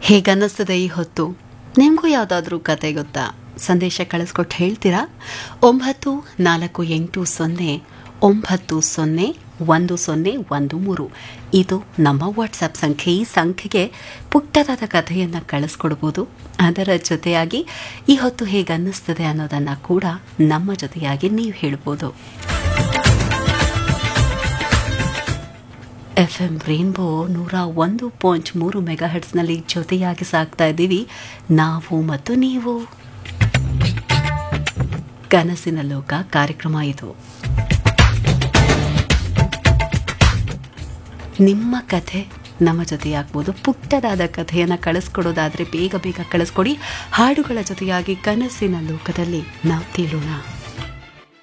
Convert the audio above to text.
ಹೇಗನ್ನಿಸ್ತದೆ ಈ ಹೊತ್ತು? ನಿಮಗೂ ಯಾವುದಾದ್ರೂ ಕತೆ ಗೊತ್ತಾ? ಸಂದೇಶ ಕಳಿಸ್ಕೊಟ್ಟು ಹೇಳ್ತೀರಾ? 9480901013 ಇದು ನಮ್ಮ ವಾಟ್ಸಪ್ ಸಂಖ್ಯೆ. ಈ ಸಂಖ್ಯೆಗೆ ಪುಟ್ಟದಾದ ಕಥೆಯನ್ನು ಕಳಿಸ್ಕೊಡ್ಬೋದು. ಅದರ ಜೊತೆಯಾಗಿ ಈ ಹೊತ್ತು ಹೇಗನ್ನಿಸ್ತದೆ ಅನ್ನೋದನ್ನು ಕೂಡ ನಮ್ಮ ಜೊತೆಯಾಗಿ ನೀವು ಹೇಳ್ಬೋದು. FM ರೇನ್ಬೋ 101.3 ಮೆಗಾಹೆಟ್ಸ್ನಲ್ಲಿ ಜೊತೆಯಾಗಿ ಸಾಕ್ತಾ ಇದ್ದೀವಿ ನಾವು ಮತ್ತು ನೀವು. ಕನಸಿನ ಲೋಕ ಕಾರ್ಯಕ್ರಮ ಇದು. ನಿಮ್ಮ ಕಥೆ ನಮ್ಮ ಜೊತೆಯಾಗ್ಬೋದು. ಪುಟ್ಟದಾದ ಕಥೆಯನ್ನು ಕಳಿಸ್ಕೊಡೋದಾದರೆ ಬೇಗ ಬೇಗ ಕಳಿಸ್ಕೊಡಿ. ಹಾಡುಗಳ ಜೊತೆಯಾಗಿ ಕನಸಿನ ಲೋಕದಲ್ಲಿ ನಾವು ತೇಲೋಣ.